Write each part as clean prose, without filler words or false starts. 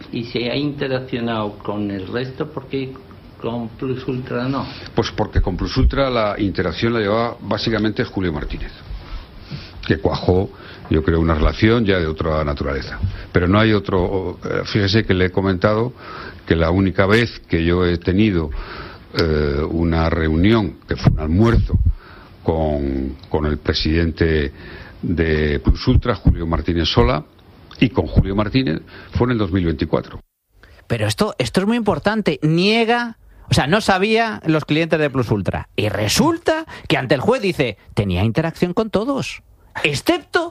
Y se ha interaccionado con el resto, porque con Plus Ultra no. Pues porque con Plus Ultra la interacción la llevaba básicamente Julio Martínez, que cuajó, yo creo, una relación ya de otra naturaleza. Pero no hay otro. Fíjese que le he comentado que la única vez que yo he tenido una reunión, que fue un almuerzo con el presidente de Plus Ultra, Julio Martínez Sola, y con Julio Martínez, fue en el 2024. Pero esto es muy importante. Niega, o sea, no sabía los clientes de Plus Ultra. Y resulta que ante el juez dice, tenía interacción con todos, excepto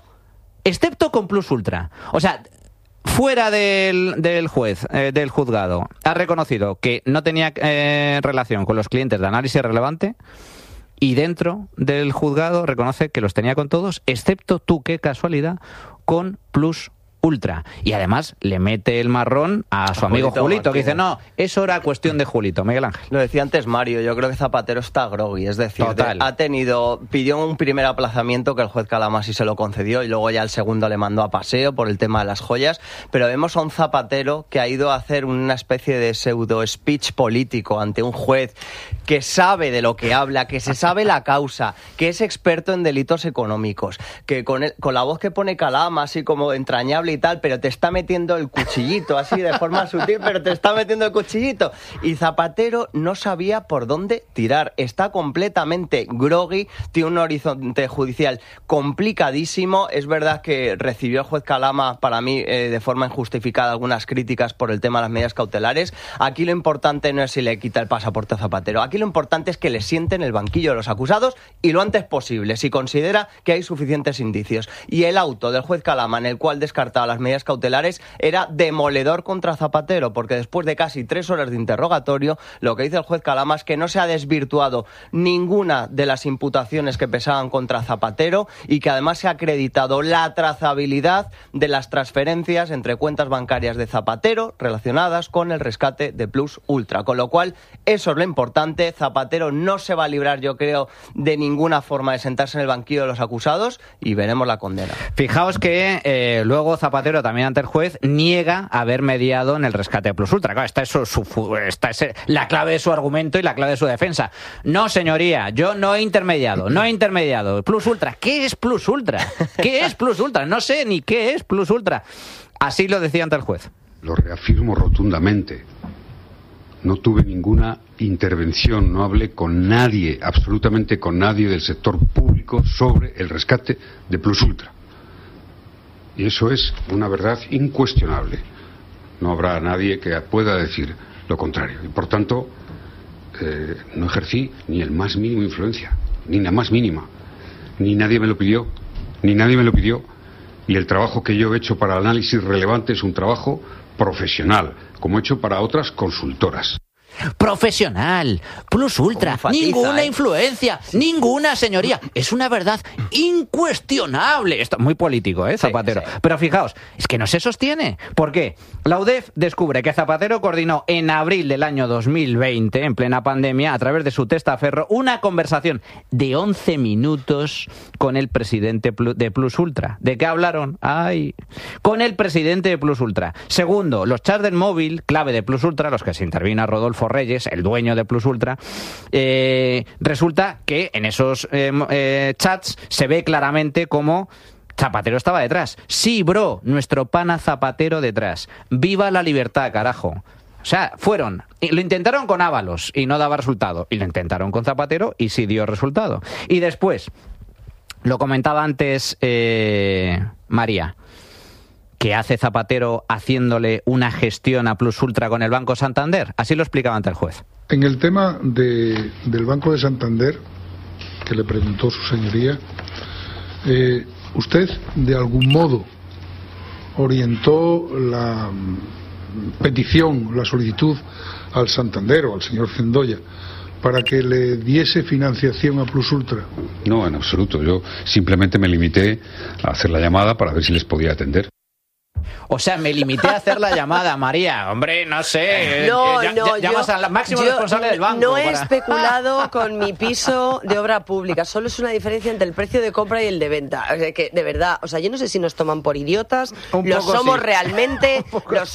con Plus Ultra. O sea, fuera del juez, del juzgado, ha reconocido que no tenía relación con los clientes de análisis relevante, y dentro del juzgado reconoce que los tenía con todos, excepto, tú qué casualidad, con Plus Ultra. Y además le mete el marrón a su amigo Julito, que dice, no, eso era cuestión de Julito. Miguel Ángel. Lo decía antes Mario, yo creo que Zapatero está groggy, es decir, pidió un primer aplazamiento que el juez Calama sí se lo concedió, y luego ya el segundo le mandó a paseo por el tema de las joyas, pero vemos a un Zapatero que ha ido a hacer una especie de pseudo speech político ante un juez que sabe de lo que habla, que se sabe la causa, que es experto en delitos económicos, que con la voz que pone Calama, así como entrañable y tal, pero te está metiendo el cuchillito, así de forma sutil, pero te está metiendo el cuchillito. Y Zapatero no sabía por dónde tirar. Está completamente groggy, tiene un horizonte judicial complicadísimo. Es verdad que recibió el juez Calama, para mí, de forma injustificada, algunas críticas por el tema de las medidas cautelares. Aquí lo importante no es si le quita el pasaporte a Zapatero. Aquí lo importante es que le siente en el banquillo de los acusados, y lo antes posible, si considera que hay suficientes indicios. Y el auto del juez Calama, en el cual descartaba las medidas cautelares, era demoledor contra Zapatero, porque después de casi 3 horas de interrogatorio, lo que dice el juez Calama es que no se ha desvirtuado ninguna de las imputaciones que pesaban contra Zapatero, y que además se ha acreditado la trazabilidad de las transferencias entre cuentas bancarias de Zapatero relacionadas con el rescate de Plus Ultra. Con lo cual, eso es lo importante. Zapatero no se va a librar, yo creo, de ninguna forma de sentarse en el banquillo de los acusados, y veremos la condena. Fijaos que luego Zapatero, también ante el juez, niega haber mediado en el rescate de Plus Ultra. Claro, esta es la clave de su argumento y la clave de su defensa. No, señoría, yo no he intermediado. Plus Ultra, ¿qué es Plus Ultra? ¿Qué es Plus Ultra? No sé ni qué es Plus Ultra. Así lo decía ante el juez. Lo reafirmo rotundamente. No tuve ninguna intervención, no hablé con nadie, absolutamente con nadie del sector público sobre el rescate de Plus Ultra. Y eso es una verdad incuestionable. No habrá nadie que pueda decir lo contrario. Y por tanto, no ejercí ni el más mínimo influencia, ni la más mínima. Ni nadie me lo pidió. Y el trabajo que yo he hecho para el análisis relevante es un trabajo profesional, como he hecho para otras consultoras. Profesional, Plus Ultra, ninguna influencia, ninguna, señoría. Es una verdad incuestionable. Esto muy político, Zapatero. Sí. Pero fijaos, es que no se sostiene. ¿Por qué? La UDEF descubre que Zapatero coordinó en abril del año 2020, en plena pandemia, a través de su testaferro, una conversación de 11 minutos con el presidente de Plus Ultra. ¿De qué hablaron? Con el presidente de Plus Ultra. Segundo, los chats del móvil, clave de Plus Ultra, los que se intervino Rodolfo Reyes, el dueño de Plus Ultra, resulta que en esos chats se ve claramente cómo Zapatero estaba detrás. Sí, bro, nuestro pana Zapatero detrás. ¡Viva la libertad, carajo! O sea, lo intentaron con Ábalos y no daba resultado. Y lo intentaron con Zapatero y sí dio resultado. Y después, lo comentaba antes María, que hace Zapatero haciéndole una gestión a Plus Ultra con el Banco Santander. Así lo explicaba ante el juez. En el tema del Banco de Santander, que le preguntó su señoría, ¿usted de algún modo orientó la petición, la solicitud al Santander o al señor Cendoya para que le diese financiación a Plus Ultra? No, en absoluto. Yo simplemente me limité a hacer la llamada para ver si les podía atender. O sea, me limité a hacer la llamada, María. Hombre, no sé. Llamas al máximo responsable del banco. No he especulado con mi piso de obra pública. Solo es una diferencia entre el precio de compra y el de venta. O sea, que, de verdad, yo no sé si nos toman por idiotas. Lo somos realmente.